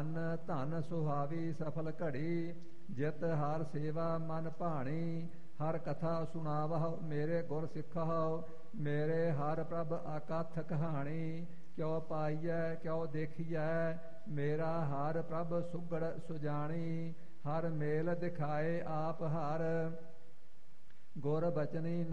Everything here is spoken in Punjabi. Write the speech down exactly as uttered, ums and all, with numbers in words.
ਮਨ ਧਨ ਸੁਹਾਵੀ ਸਫਲ ਘੜੀ, ਜਿਤ ਹਰ ਸੇਵਾ ਮਨ ਭਾਣੀ। ਹਰ ਕਥਾ ਸੁਣਾਵਹੁ ਮੇਰੇ ਗੁਰ ਸਿੱਖਹੁ, ਮੇਰੇ ਹਰ ਪ੍ਰਭ ਅਕਥ ਕਹਾਣੀ। ਕਿਉ ਪਾਈਐ ਕਿਉ ਦੇਖੀਐ, ਮੇਰਾ ਹਰ ਪ੍ਰਭ ਸੁਗੜ ਸੁਜਾਣੀ। ਹਰ ਮੇਲ ਦਿਖਾਏ ਆਪ ਹਰ, ਗੁਰ ਬਚਨੀ